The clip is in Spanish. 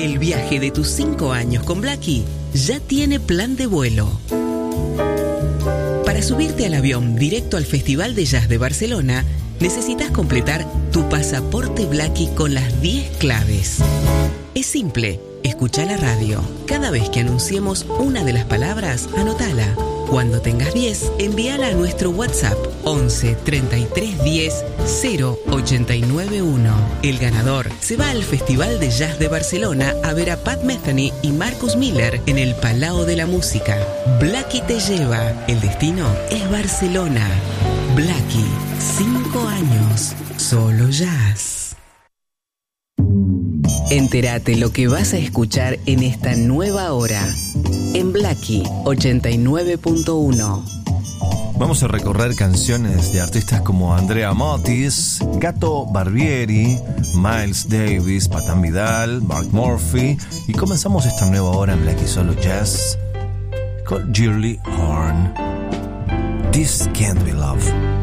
El viaje de tus 5 años con Blackie ya tiene plan de vuelo. Para subirte al avión directo al Festival de Jazz de Barcelona, necesitas completar tu pasaporte Blackie con las 10 claves. Es simple, escucha la radio. Cada vez que anunciemos una de las palabras, anótala. Cuando tengas 10, envíala a nuestro WhatsApp 11 33 10 0891. El ganador se va al Festival de Jazz de Barcelona a ver a Pat Metheny y Marcus Miller en el Palau de la Música. Blackie te lleva. El destino es Barcelona. Blackie, 5 años, solo jazz. Entérate lo que vas a escuchar en esta nueva hora. En Blackie 89.1. Vamos a recorrer canciones de artistas como Andrea Motis, Gato Barbieri, Miles Davis, Patan Vidal, Mark Murphy, y comenzamos esta nueva hora en Blackie Solo Jazz con Shirley Horn. This Can't Be Love.